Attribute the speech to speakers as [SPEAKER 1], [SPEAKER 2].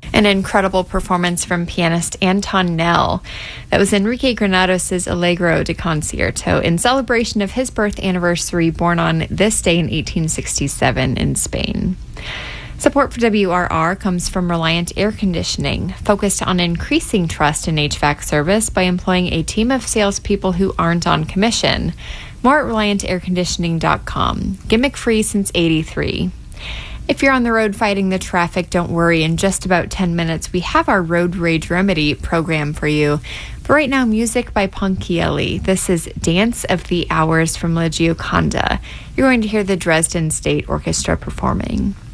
[SPEAKER 1] An incredible performance from pianist Anton Nell. That was Enrique Granados' Allegro de Concierto in celebration of his birth anniversary, born on this day in 1867 in Spain. Support for WRR comes from Reliant Air Conditioning, focused on increasing trust in HVAC service by employing a team of salespeople who aren't on commission. More at ReliantAirConditioning.com. Gimmick-free since '83. If you're on the road fighting the traffic, don't worry. In just about 10 minutes, we have our Road Rage Remedy program for you. But right now, music by Ponchielli. This is Dance of the Hours from La Gioconda. You're going to hear the Dresden State Orchestra performing.